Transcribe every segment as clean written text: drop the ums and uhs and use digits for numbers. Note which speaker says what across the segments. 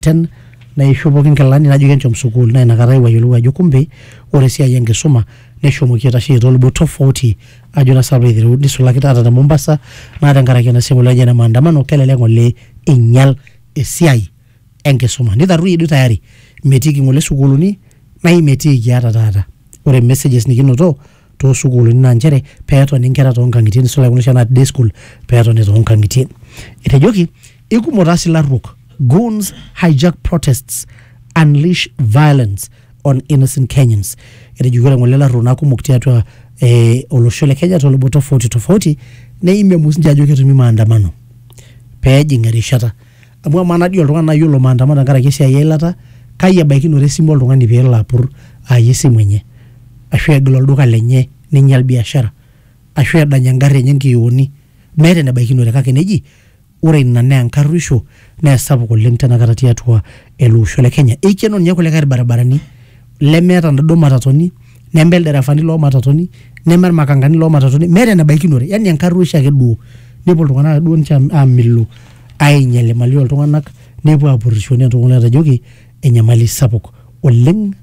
Speaker 1: 10 na ishopokin kalani najo kenchom sukul na inakata iwayiolou ajo kumbe ore esiai enkisuma neshomoki atashe tolboto 40 ajo na sababu ithiru nisulaki taata te Mombasa na tenkaraki ena simu laje na maandamano kelelek ngole inyal esiai enkisuma nitharui edu tayari metiki ngole sukuluni na imetiki ata taata ore messages nikinoto to sukuluni na njere peetoni nkera tonkang'itie nisulaki kulo na day school peetoni tonkang'itie etejoki ikumotasi laruk goons hijack protests, unleash violence on innocent Kenyans. Etejugira ngole laruk na kumok tiatua olosho le Kenya toloboto 40 tofauti ne imemusinja ajo ketumi maandamano pejing erishata amu manadi oltung'ani yiolo maandamano tenkaraki esiai eilata kai ebaikinore esimu oltung'ani pee elo apur esimu enye ashu egil olduka lenye ninyal biashara ashu edanya engari enye nkioni meeta enebaikinore kake neji ore ina naa enkarruisho naa sapuk oleng tenakata tiatua olosho le Kenya ikeno nye kulikae barabarani lemeeta ndado matatoni nembel derefani loo matatoni nemer makangani loo matatoni meeta enebaikinore yani enkarruisho ake duo nepuo iltung'anak duo nche amilu ainyal mali oltung'anak nepuo apurisho netung'ana tajoki enyamali sapuk oleng.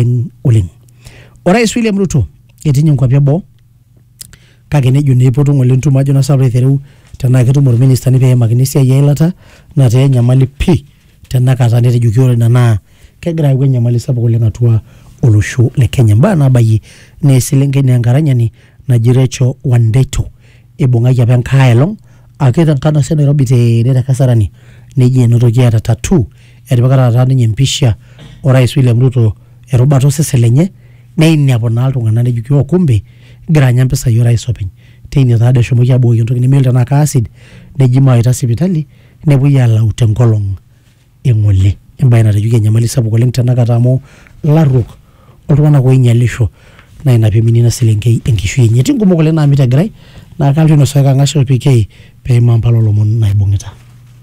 Speaker 1: Orais William Ruto etinye nkwapi boo kake nejo neipoto ngole ntuma ajo na sababu ithiru tena ketumo minister ni pee makini esiai eilata na te enyamali pi tenakata netejoki ore na kegira ayau enyamali sapuk oleng atua olosho le Kenya mbana bayi ne silengeni enkaranyani naji Rachel Wandeto ibung'aki apa enkaelong aketa nkana sene Nairobi te Kasarani neji enotoki ata tattoo etipakata taata ninye mpisha Orais William Ruto erubato seselenye neiniapo na iltung'anak nejoki kumbe gira anya mpesa Orais openy teine taade eshomoki abukoki entoki nemelta na acid neji maita sipitali nepuoi alau tenkolong eng'ole embaye natejoki enyamali sapuk oleng tenakata amu laruk oltung'anak oinyalisho na ina pemini na selenkei enkishui enye tinkumok oleng na mitegirai na kaltino soeka ngasho PK peima mpalo lomon naibung'ita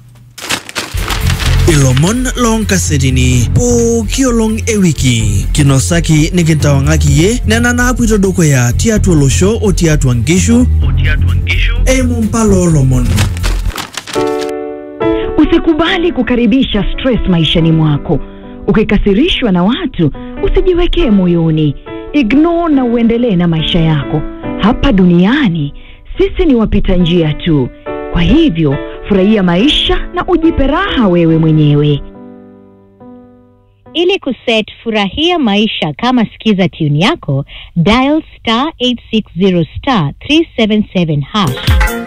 Speaker 2: Ilomon lonkasetini pooki olong ewiki kinosaki nikintawang'aki ye nena naapuito dukuya tiatua olosho o tiatua nkishu eimu mpalo lomon.
Speaker 3: Usikubali kukaribisha stress maishani mwako. Ukikasirishwa na watu usijiwekee moyoni, ignore na uendelee na maisha yako. Hapa duniani sisi ni wapita njia tu, kwa hivyo furahia maisha na ujipe raha wewe mwenyewe.
Speaker 4: Ili kuset furahia maisha kama sikiza tune yako, dial *860 *377#.